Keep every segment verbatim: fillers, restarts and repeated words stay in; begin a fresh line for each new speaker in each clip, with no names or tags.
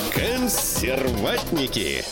Консерватники.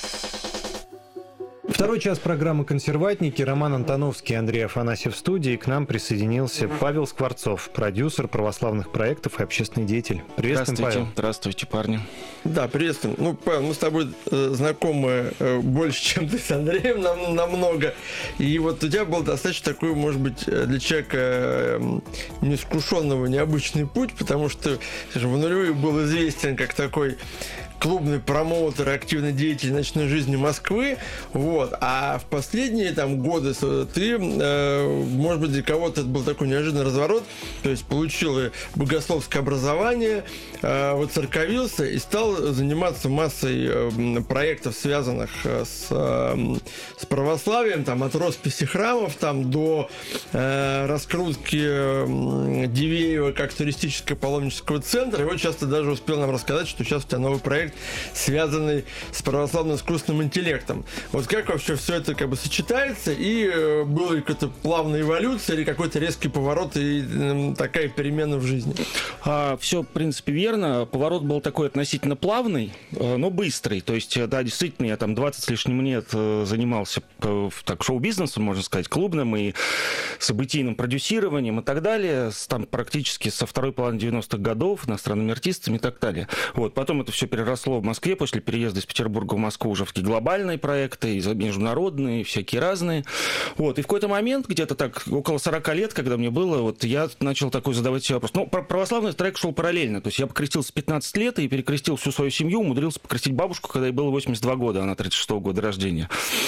Второй час программы «Консерватники». Роман Антоновский, Андрей Афанасьев в студии. К нам присоединился Павел Скворцов, продюсер православных проектов и общественный деятель. Приветствуем,
Здравствуйте.
Павел.
Здравствуйте, парни.
Да, приветствуем. Ну, Павел, мы с тобой э, знакомы э, больше, чем ты с Андреем, нам, намного. И вот у тебя был достаточно такой, может быть, для человека э, неискушенного необычный путь, потому что, скажем, в нулевые был известен как такой клубный промоутер, активный деятель ночной жизни Москвы, вот, а в последние там годы ты, э, может быть, для кого-то это был такой неожиданный разворот, то есть получил богословское образование, э, воцерковился и стал заниматься массой э, проектов, связанных с, э, с православием, там, от росписи храмов там, до э, раскрутки э, Дивеева как туристическо-паломнического центра, и вот часто даже успел нам рассказать, что сейчас у тебя новый проект, связанный с православным искусственным интеллектом. Вот как вообще все это как бы сочетается, и э, была ли какая-то плавная эволюция или какой-то резкий поворот и э, такая перемена в жизни?
А, все, в принципе, верно. Поворот был такой относительно плавный, но быстрый. То есть, да, действительно, я там двадцать с лишним лет занимался так, шоу-бизнесом, можно сказать, клубным и событийным продюсированием и так далее, там практически со второй половины девяностых годов, иностранными артистами и так далее. Вот, потом это все переросло в Москве после переезда из Петербурга в Москву уже в такие глобальные проекты, и международные, всякие разные. Вот. И в какой-то момент, где-то так около сорок лет, когда мне было, вот я начал такой задавать себе вопрос. Ну, православный трек шел параллельно. То есть я покрестился в пятнадцать лет и перекрестил всю свою семью, умудрился покрестить бабушку, когда ей было восемьдесят два года, она тридцать шестого года рождения.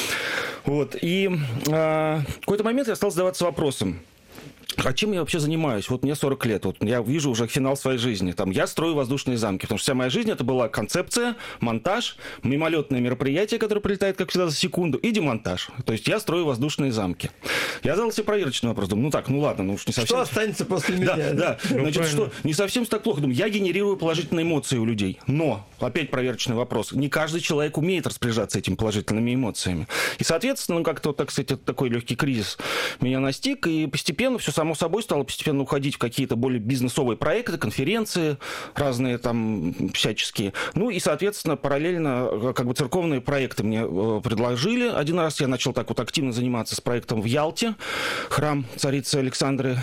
Вот. И э, в какой-то момент я стал задаваться вопросом: а чем я вообще занимаюсь? Вот мне сорок лет, вот я вижу уже финал своей жизни. Там, я строю воздушные замки, потому что вся моя жизнь это была концепция, монтаж, мимолетное мероприятие, которое прилетает, как всегда, за секунду, и демонтаж. То есть я строю воздушные замки. Я задал себе проверочный вопрос, думаю, ну так, ну ладно, ну уж не совсем...
Что останется после меня?
Да, да,
Ну,
значит,
правильно.
что, не совсем так плохо. Думаю, я генерирую положительные эмоции у людей, но, опять проверочный вопрос, не каждый человек умеет распоряжаться этими положительными эмоциями. И, соответственно, ну как-то, так сказать, такой легкий кризис меня настиг, и постепенно все само собой стало постепенно уходить в какие-то более бизнесовые проекты, конференции разные там всяческие. Ну и, соответственно, параллельно как бы церковные проекты мне предложили. Один раз я начал так вот активно заниматься с проектом в Ялте, храм царицы Александры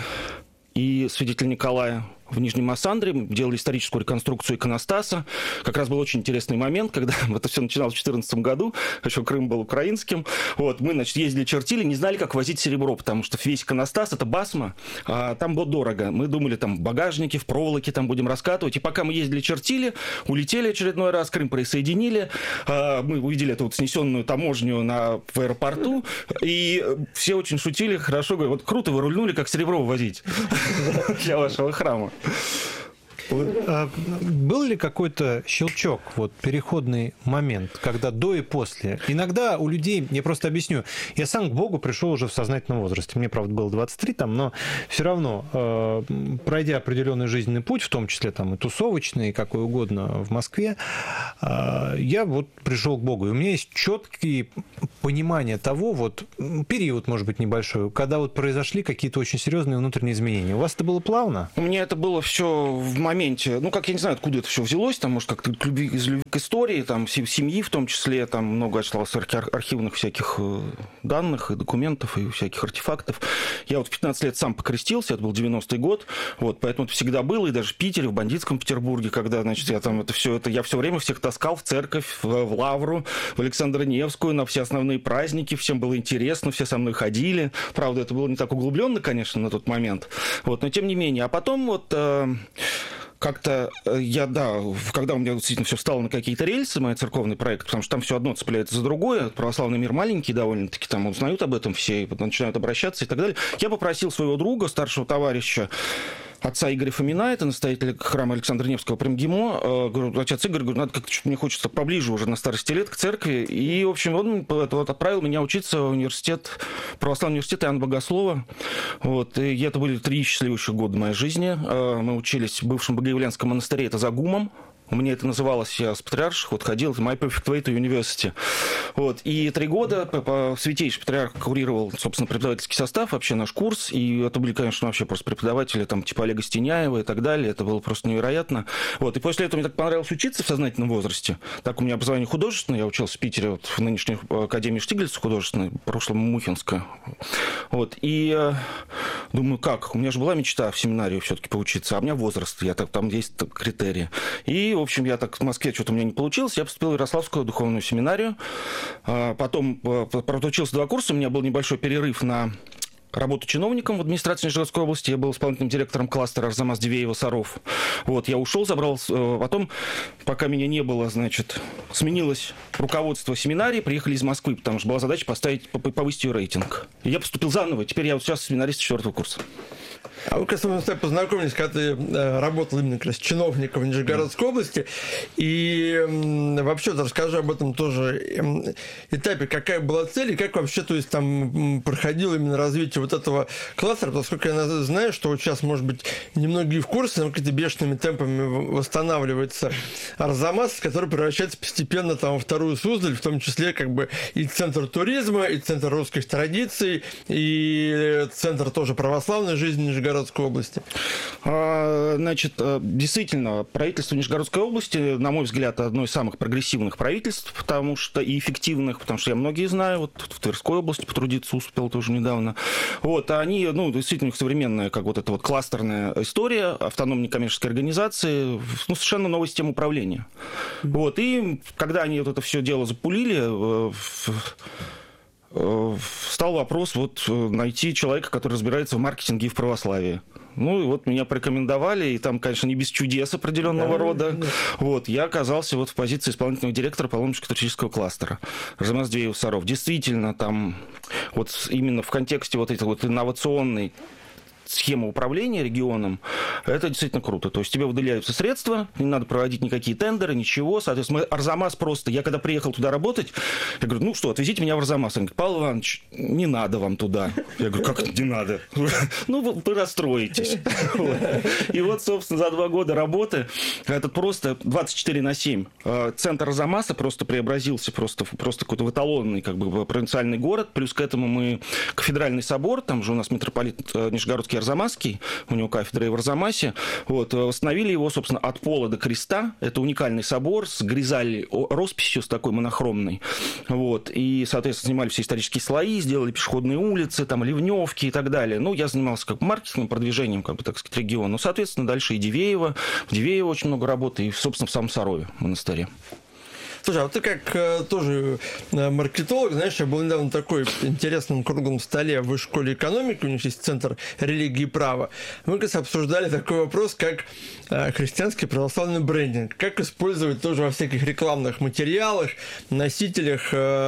и святителя Николая в Нижнем Массандре, мы делали историческую реконструкцию иконостаса. Как раз был очень интересный момент, когда это все начиналось в две тысячи четырнадцатом году, еще Крым был украинским. Вот, мы, значит, ездили, чертили, не знали, как возить серебро, потому что весь иконостас — это басма, а там было дорого. Мы думали, там, в багажнике, в проволоке там будем раскатывать. И пока мы ездили, чертили, улетели очередной раз, Крым присоединили, мы увидели эту вот снесенную таможню на, в аэропорту, и все очень шутили, хорошо, говорят, вот круто вы рульнули, как серебро вывозить для вашего храма.
А был ли какой-то щелчок, вот переходный момент, когда до и после? Иногда у людей, я просто объясню, я сам к Богу пришел уже в сознательном возрасте. Мне, правда, было двадцать три там, но все равно, э, пройдя определенный жизненный путь, в том числе там и тусовочный, и какой угодно в Москве, э, я вот пришел к Богу. И у меня есть четкие понимание того, вот период, может быть, небольшой, когда вот произошли какие-то очень серьезные внутренние изменения. У вас это было плавно?
У меня это было все в моменте. Ну, как я не знаю, откуда это все взялось, там, может, как-то из любви к истории, там, семьи в том числе, там много осталось архивных всяких данных и документов и всяких артефактов. Я вот в пятнадцать лет сам покрестился, это был девяностый год, вот, поэтому это всегда было, и даже в Питере, в бандитском Петербурге, когда, значит, я там это все, это я все время всех таскал в церковь, в, в Лавру, в Александро-Невскую, на все основные праздники, всем было интересно, все со мной ходили. Правда, это было не так углубленно, конечно, на тот момент, вот, но тем не менее. А потом вот... Э, Как-то я, да, когда у меня действительно все встало на какие-то рельсы, мой церковный проект, потому что там все одно цепляется за другое, православный мир маленький довольно-таки, там узнают об этом все, и начинают обращаться и так далее. Я попросил своего друга, старшего товарища, отца Игоря Фомина, это настоятель храма Александра Невского при МГИМО. Говорю, отец Игорь, говорю, надо как-то, мне хочется поближе уже на старости лет к церкви. И, в общем, он вот отправил меня учиться в университет, православный университет Иоанна Богослова. Вот. И это были три счастливейших года моей жизни. Мы учились в бывшем Богоявленском монастыре, это за ГУМом. У меня это называлось, я с патриарших вот ходил, My Perfect Way to University. Вот. И три года Святейший Патриарх курировал, собственно, преподавательский состав, вообще наш курс. И это были, конечно, вообще просто преподаватели, там, типа Олега Стеняева и так далее. Это было просто невероятно. Вот. И после этого мне так понравилось учиться в сознательном возрасте. Так, у меня образование художественное. Я учился в Питере, вот, в нынешней Академии Штиглица художественной, в прошлом Мухинская. Вот. И э, думаю, как? У меня же была мечта в семинарию все-таки поучиться, а у меня возраст, я так, там есть критерии. И, в общем, я так в Москве что-то у меня не получилось, я поступил в Ярославскую духовную семинарию. Потом проучился два курса, у меня был небольшой перерыв на работу чиновником в администрации Нижегородской области. Я был исполнительным директором кластера Арзамас, Дивеево, Саров. Вот, я ушел, забрал... Потом, пока меня не было, значит, сменилось руководство семинарии, приехали из Москвы, потому что была задача поставить, повысить ее рейтинг. И я поступил заново, теперь я вот сейчас семинарист четвертого курса.
А вы, кажется, мы с тобой познакомились, когда ты э, работал именно как раз чиновником в Нижегородской mm. области. И э, вообще, расскажи об этом тоже э, этапе, какая была цель и как вообще, то есть, там проходило именно развитие вот этого кластера. Поскольку я знаю, что вот сейчас, может быть, немногие в курсе, но какими-то бешеными темпами восстанавливается Арзамас, который превращается постепенно там, во вторую Суздаль, в том числе как бы и центр туризма, и центр русских традиций, и центр тоже православной жизни Нижегородской области.
Значит, действительно, правительство Нижегородской области, на мой взгляд, одно из самых прогрессивных правительств, потому что и эффективных, потому что я многие знаю, вот в Тверской области потрудиться успел тоже недавно. Вот, а они, ну, действительно, их современная, как вот эта вот кластерная история, автономной коммерческой организации, ну, совершенно новая система управления. Вот, и когда они вот это все дело запулили, стал вопрос вот найти человека, который разбирается в маркетинге и в православии. Ну, и вот меня порекомендовали, и там, конечно, не без чудес определенного да, рода. Да. Вот, я оказался вот в позиции исполнительного директора паломнического туристического кластера Арзамас, Дивеево, Саров. Действительно, там вот именно в контексте вот этой вот инновационной схема управления регионом, это действительно круто. То есть тебе выделяются средства, не надо проводить никакие тендеры, ничего. Соответственно, Арзамас просто... Я когда приехал туда работать, я говорю, ну что, отвезите меня в Арзамас. Он говорит, Павел Иванович, не надо вам туда. Я говорю, как не надо? Ну, вы расстроитесь. И вот, собственно, за два года работы этот просто двадцать четыре на семь центр Арзамаса просто преобразился просто, просто какой-то в эталонный как бы провинциальный город. Плюс к этому мы кафедральный собор, там же у нас митрополит Нижегородский Арзамасский, у него кафедра и в Арзамасе, вот, восстановили его, собственно, от пола до креста. Это уникальный собор с гризаль росписью, с такой монохромной. Вот, и, соответственно, снимали все исторические слои, сделали пешеходные улицы, там, ливневки и так далее. Ну, я занимался как маркетингом, продвижением, как бы, так сказать, региона. Ну, соответственно, дальше и Дивеево. В Дивеево очень много работы, и, собственно, в самом Сарове, в монастыре.
Слушай, а вот ты как э, тоже э, маркетолог, знаешь, я был недавно на такой интересном круглом столе в Высшей школе экономики, у них есть Центр религии и права. Мы, как раз, обсуждали такой вопрос, как э, христианский православный брендинг. Как использовать тоже во всяких рекламных материалах, носителях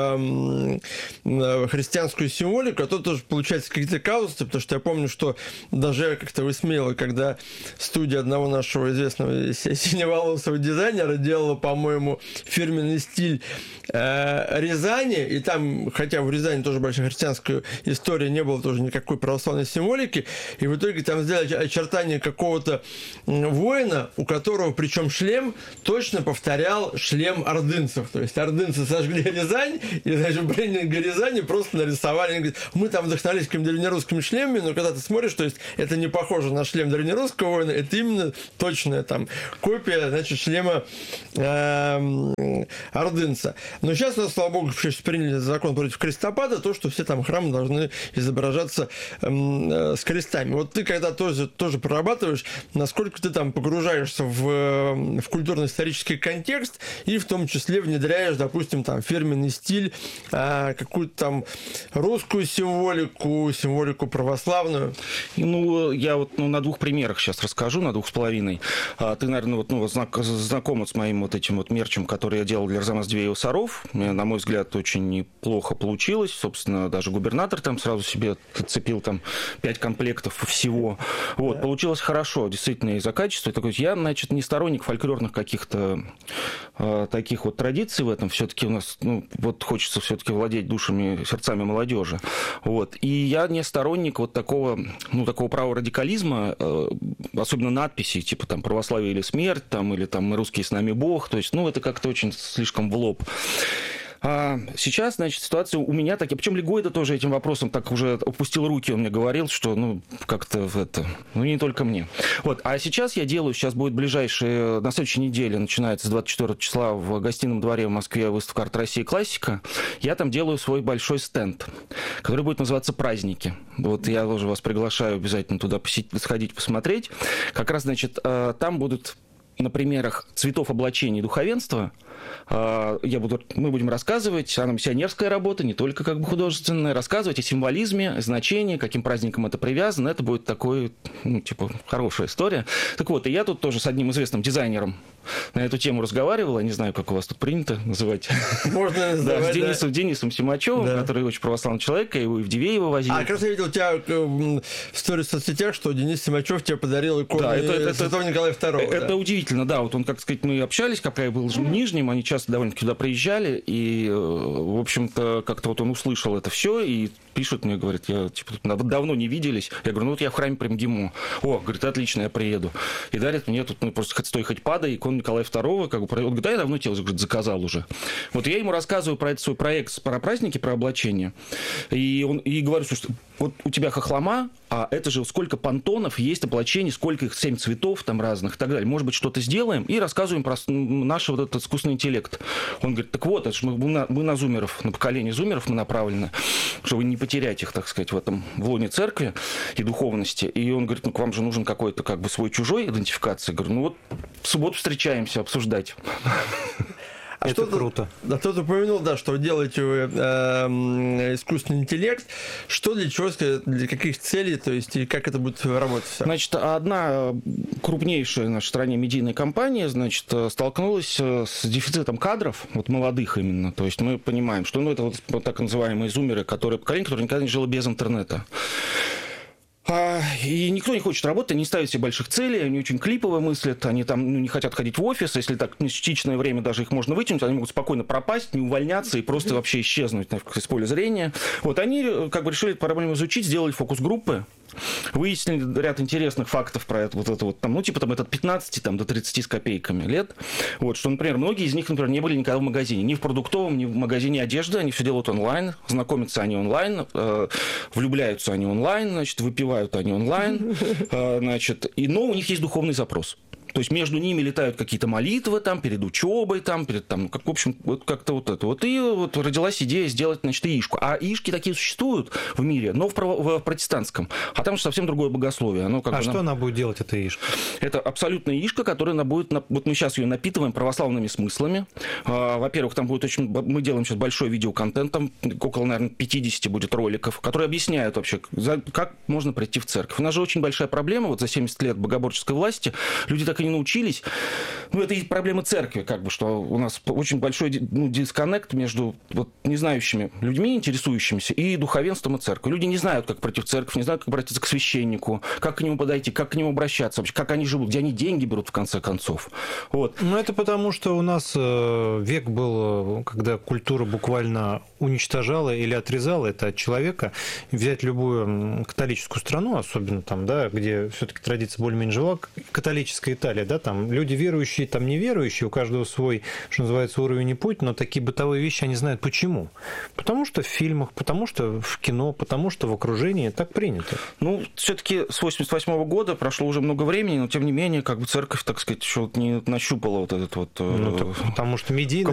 э, э, христианскую символику. А то тоже получается какие-то казусы, потому что я помню, что даже я как-то высмеял, когда студия одного нашего известного синеволосого дизайнера делала, по-моему, фирменный стиль э, Рязани, и там, хотя в Рязани тоже большая христианская история, не было тоже никакой православной символики, и в итоге там сделали очертания какого-то воина, у которого, причем шлем, точно повторял шлем ордынцев. То есть ордынцы сожгли Рязань, и, значит, брендинг Рязани просто нарисовали. Они говорят, мы там вдохновились какими-то древнерусскими шлемами, но когда ты смотришь, то есть это не похоже на шлем древнерусского воина, это именно точная там копия, значит, шлема э, ордынца. Но сейчас у нас, слава богу, приняли закон против крестопада, то, что все там храмы должны изображаться э, э, с крестами. Вот ты, когда тоже, тоже прорабатываешь, насколько ты там погружаешься в, в культурно-исторический контекст и в том числе внедряешь, допустим, там фирменный стиль, э, какую-то там русскую символику, символику православную.
Ну, я вот ну, на двух примерах сейчас расскажу, на двух с половиной. Ты, наверное, вот, ну, знак, знаком с моим вот этим вот мерчем, который я делал делал для Арзамаса Дивеева Саров. На мой взгляд, очень неплохо получилось. Собственно, даже губернатор там сразу себе цепил там пять комплектов всего. Вот, да. Получилось хорошо, действительно, из-за качества. Такой, я, значит, не сторонник фольклорных каких-то э, таких вот традиций в этом. Все-таки у нас, ну, вот хочется все-таки владеть душами, сердцами молодежи. Вот. И я не сторонник вот такого, ну, такого правого радикализма, э, особенно надписей, типа там «Православие или смерть», там, или там «Мы русские, с нами Бог». То есть, ну, это как-то очень слишком в лоб. А сейчас, значит, ситуация у меня такая, причем Легойда тоже этим вопросом так уже опустил руки, он мне говорил, что, ну, как-то в это, ну, не только мне. Вот, а сейчас я делаю, сейчас будет ближайшие, на следующей неделе, начинается с двадцать четвёртого числа в Гостином дворе в Москве выставка «Арт России. Классика», я там делаю свой большой стенд, который будет называться «Праздники». Вот я тоже вас приглашаю обязательно туда посетить, сходить, посмотреть. Как раз, значит, там будут на примерах цветов облачения духовенства я буду, мы будем рассказывать, она миссионерская работа, не только как бы художественная, рассказывать о символизме, значении, каким праздникам это привязано. Это будет такой, ну, типа, хорошая история. Так вот, и я тут тоже с одним известным дизайнером на эту тему разговаривал, я не знаю, как у вас тут принято называть.
Можно называть,
да. С Денисом, да. Денисом Симачевым, да. Который очень православный человек, я его и в Дивеево возил.
А, как раз я видел у тебя в сторис в соцсетях, что Денис Симачев тебе подарил икону да, это, это, Святого Николая Второго.
Это
да.
удивительно, да. Вот он, как сказать, мы общались, когда я был в Нижнем, они часто довольно-таки туда приезжали, и, в общем-то, как-то вот он услышал это все, и пишет мне, говорит, я, типа, давно не виделись. Я говорю, ну вот я в храме при МГИМО. О, говорит, отлично, я приеду. И дарит мне тут, ну, просто хоть стой, хоть падай, икону Николая Второго, как бы, он говорит, да, я давно тебе, говорит, заказал уже. Вот я ему рассказываю про этот свой проект, про праздники, про облачение, и, он, и говорю, слушай, вот у тебя хохлома, а это же сколько понтонов есть облачений, сколько их, семь цветов там разных и так далее. Может быть, что-то сделаем и рассказываем про наш вот этот искусственный интеллект. Он говорит, так вот, это ж мы, мы, на, мы на зумеров, на поколение зумеров мы направлены, чтобы не потерять их, так сказать, в этом, в лоне церкви и духовности. И он говорит, ну, к вам же нужен какой-то как бы свой-чужой идентификации. Я говорю, ну вот в субботу встречаемся обсуждать.
А это что круто.
Да, кто-то упомянул, да, что вы делаете вы, э, искусственный интеллект. Что для чего, для каких целей, то есть и как это будет работать?
Значит, одна крупнейшая в нашей стране медийная компания, значит, столкнулась с дефицитом кадров, вот молодых именно. То есть мы понимаем, что, ну, это вот, вот так называемые зумеры, которые поколение, которое никогда не жило без интернета. И никто не хочет работать, они не ставят себе больших целей, они очень клипово мыслят, они там, ну, не хотят ходить в офис, если так частичное время даже их можно вытянуть, они могут спокойно пропасть, не увольняться и просто вообще исчезнуть из поля зрения. Вот они как бы решили эту проблему изучить, сделали фокус-группы, выяснили ряд интересных фактов про это, вот это вот, там, ну, типа, там, это от пятнадцати там, до тридцати с копейками лет. Вот, что, например, многие из них, например, не были никогда в магазине, ни в продуктовом, ни в магазине одежды, они все делают онлайн, знакомятся они онлайн, э, влюбляются они онлайн, значит, выпивают они онлайн, э, значит, и, но у них есть духовный запрос. То есть между ними летают какие-то молитвы там, перед учебой, там, перед, там, как, в общем, вот как-то вот это. Вот и вот родилась идея сделать, значит, ишку. А ишки такие существуют в мире, но в, право, в протестантском. А там же совсем другое богословие. Оно как
а
бы,
что
нам...
она будет делать, эта ишка?
Это абсолютная ишка, которая она будет... Вот мы сейчас ее напитываем православными смыслами. Во-первых, там будет очень... Мы делаем сейчас большой видеоконтент, там около, наверное, пятьдесят будет роликов, которые объясняют вообще, как можно прийти в церковь. У нас же очень большая проблема, вот за семьдесят лет богоборческой власти люди так и не научились. Ну, это и проблема церкви, как бы, что у нас очень большой, ну, дисконнект между вот, незнающими людьми, интересующимися, и духовенством и церковью. Люди не знают, как пройти в церковь, не знают, как обратиться к священнику, как к нему подойти, как к нему обращаться, вообще, как они живут, где они деньги берут, в конце концов. Вот.
Ну, это потому, что у нас век был, когда культура буквально уничтожала или отрезала это от человека. Взять любую католическую страну, особенно там, да, где все-таки традиция более-менее жила, католическая Италия, да, там люди верующие, там неверующие, у каждого свой, что называется, уровень и путь, но такие бытовые вещи они знают. Почему? Потому что в фильмах, потому что в кино, потому что в окружении так принято.
Ну, все-таки с восемьдесят восьмого года прошло уже много времени, но тем не менее, как бы церковь, так сказать, еще не нащупала вот этот вот...
Ну, так, потому что медийно